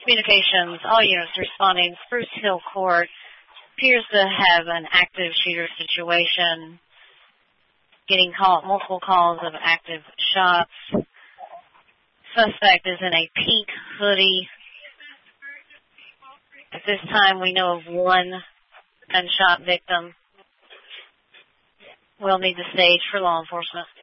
Communications, all units responding. Spruce Hill Court appears to have an active shooter situation. Getting multiple calls of active shots. Suspect is in a pink hoodie. At this time, we know of one gunshot victim. We'll need the stage for law enforcement.